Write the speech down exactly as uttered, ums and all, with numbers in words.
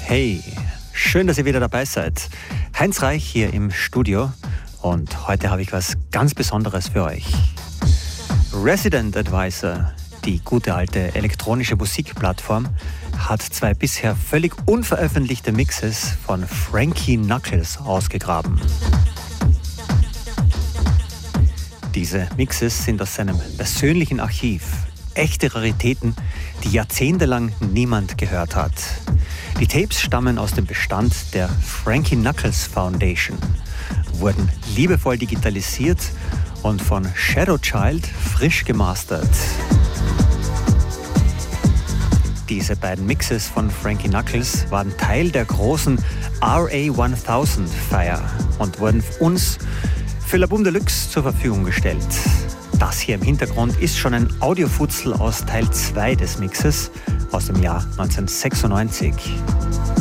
Hey, schön, dass ihr wieder dabei seid. Heinz Reich hier im Studio und heute habe ich was ganz Besonderes für euch. Resident Advisor, die gute alte elektronische Musikplattform, hat zwei bisher völlig unveröffentlichte Mixes von Frankie Knuckles ausgegraben. Diese Mixes sind aus seinem persönlichen Archiv. Echte Raritäten, die jahrzehntelang niemand gehört hat. Die Tapes stammen aus dem Bestand der Frankie Knuckles Foundation, wurden liebevoll digitalisiert und von Shadow Child frisch gemastert. Diese beiden Mixes von Frankie Knuckles waren Teil der großen R A tausend Feier und wurden uns für La Boom Deluxe zur Verfügung gestellt. Das hier im Hintergrund ist schon ein Audiofutzel aus Teil zwei des Mixes aus dem Jahr neunzehnhundertsechsundneunzig.